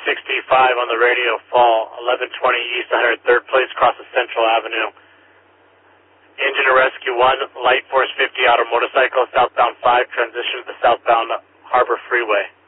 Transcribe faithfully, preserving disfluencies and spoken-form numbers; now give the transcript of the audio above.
sixty-five on the radio, fall, eleven twenty East one hundred third Place, across the Central Avenue. Engine to rescue one, Light Force fifty out of motorcycle, southbound five, transition to the southbound Harbor Freeway.